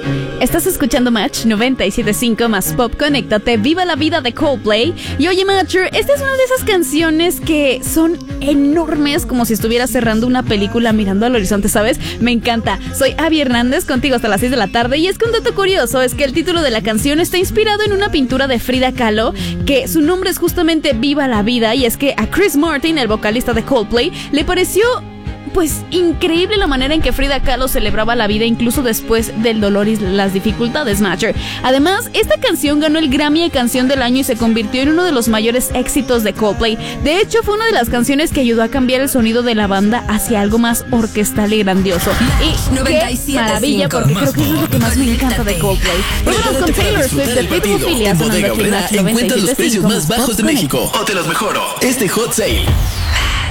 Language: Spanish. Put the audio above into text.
Estás escuchando Match 97.5 más Pop. Conéctate, viva la vida de Coldplay. Y oye, Matcher, esta es una de esas canciones que son enormes, como si estuviera cerrando una película mirando al horizonte, ¿sabes? Me encanta. Soy Abby Hernández, contigo hasta las 6 de la tarde. Y es que un dato curioso es que el título de la canción está inspirado en una pintura de Frida Kahlo, que su nombre es justamente Viva la Vida. Y es que a Chris Martin, el vocalista de Coldplay, le pareció pues increíble la manera en que Frida Kahlo celebraba la vida incluso después del dolor y las dificultades, Matcher. Además, esta canción ganó el Grammy de Canción del Año y se convirtió en uno de los mayores éxitos de Coldplay. De hecho, fue una de las canciones que ayudó a cambiar el sonido de la banda hacia algo más orquestal y grandioso. Y 97, qué maravilla, porque creo que eso es lo que más me encanta de Coldplay. Vámonos con Taylor Swift de Pitbull, Bodega Obrera encuentras los precios más bajos de México. O te los mejoro. Este Hot Sale.